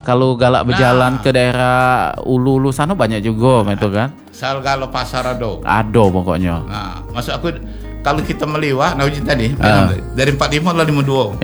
Kalau galak berjalan ke daerah Ulu sana banyak juga itu kan. Sal kalau pasar ado. Ado pokoknya. Nah, maksud aku kalau kita meliwat, nah uji tadi dari 45 lah 52.